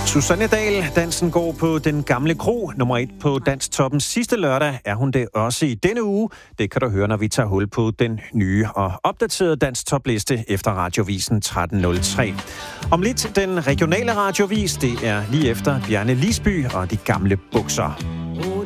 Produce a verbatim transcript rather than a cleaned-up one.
Susanne Dahl, dansen går på Den Gamle Kro. Nummer et på Danstoppens sidste lørdag er hun det også i denne uge. Det kan du høre, når vi tager hul på den nye og opdaterede Danstopliste efter Radiovisen tretten nul tre. Om lidt den regionale radiovis, det er lige efter Bjarne Lisby og De Gamle Bukser.